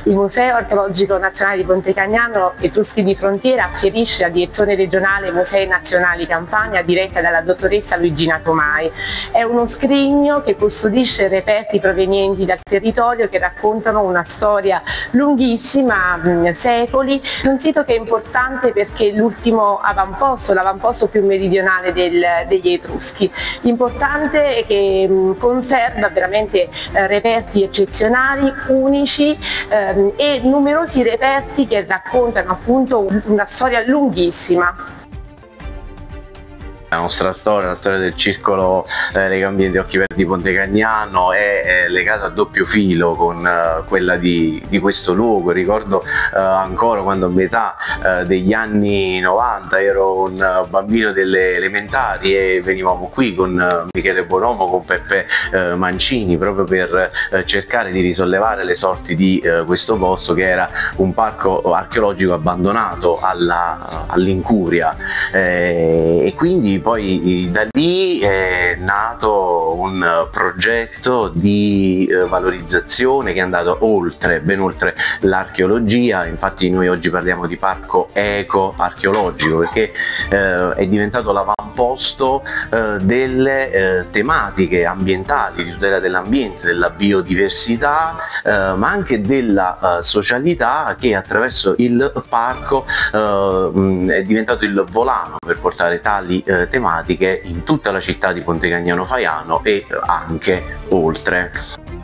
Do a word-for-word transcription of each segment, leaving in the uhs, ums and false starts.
Il Museo Archeologico Nazionale di Ponte Cagnano Etruschi di Frontiera afferisce la direzione regionale Musei Nazionali Campania diretta dalla dottoressa Luigina Tomai. È uno scrigno che custodisce reperti provenienti dal territorio che raccontano una storia lunghissima, mh, secoli, un sito che è importante perché è l'ultimo avamposto, l'avamposto più meridionale del, degli Etruschi. L'importante è che mh, conserva veramente eh, reperti eccezionali, unici ehm, e numerosi reperti che raccontano appunto una storia lunghissima. La nostra storia, la storia del circolo eh, Legambiente Occhi Verdi Ponte Cagnano è, è legata a doppio filo con eh, quella di, di questo luogo. Ricordo eh, ancora quando a metà eh, degli anni novanta ero un bambino delle elementari e venivamo qui con eh, Michele Bonomo, con Peppe eh, Mancini, proprio per eh, cercare di risollevare le sorti di eh, questo posto che era un parco archeologico abbandonato all'incuria, eh, e quindi poi da lì è nato un progetto di eh, valorizzazione che è andato oltre, ben oltre l'archeologia. Infatti noi oggi parliamo di parco eco-archeologico perché eh, è diventato l'avamposto eh, delle eh, tematiche ambientali, di tutela dell'ambiente, della biodiversità, eh, ma anche della eh, socialità, che attraverso il parco eh, mh, è diventato il volano per portare tali eh, tematiche in tutta la città di Ponte Cagnano Faiano e anche oltre.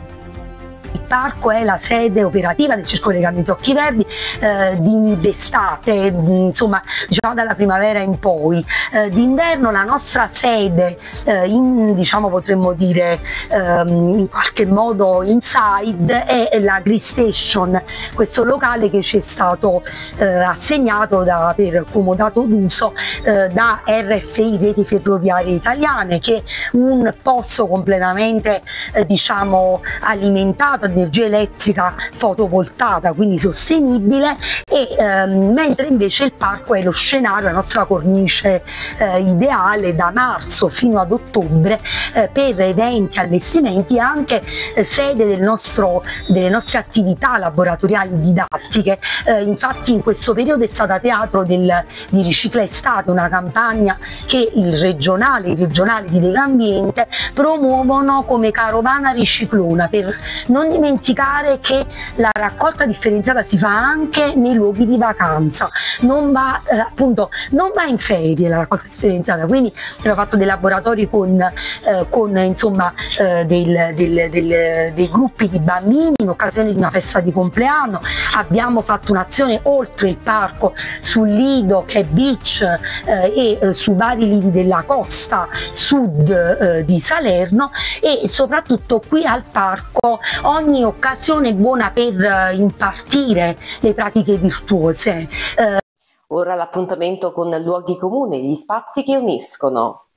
Il parco è la sede operativa del Circolo Legambiente Occhi Verdi eh, d'estate, insomma diciamo dalla primavera in poi. Eh, d'inverno la nostra sede, eh, in, diciamo potremmo dire ehm, in qualche modo inside, è la Green Station, questo locale che ci è stato eh, assegnato da, per comodato d'uso eh, da R F I Reti Ferroviarie Italiane, che è un posto completamente eh, diciamo alimentato energia elettrica fotovoltaica, quindi sostenibile, e ehm, mentre invece il parco è lo scenario, la nostra cornice eh, ideale da marzo fino ad ottobre eh, per eventi, allestimenti e anche eh, sede del nostro, delle nostre attività laboratoriali didattiche. Eh, infatti in questo periodo è stata teatro del, di Ricicla Estate, una campagna che il regionale, i regionali di Legambiente promuovono come carovana riciclona, per non dimenticare che la raccolta differenziata si fa anche nei luoghi di vacanza, non va eh, appunto non va in ferie la raccolta differenziata, quindi abbiamo fatto dei laboratori con, eh, con insomma eh, del, del, del, dei gruppi di bambini in occasione di una festa di compleanno. Abbiamo fatto un'azione oltre il parco sul lido che è beach eh, e eh, su vari lidi della costa sud eh, di Salerno, e soprattutto qui al parco ogni occasione è buona per impartire le pratiche virtuose. Ora l'appuntamento con luoghi comuni, gli spazi che uniscono.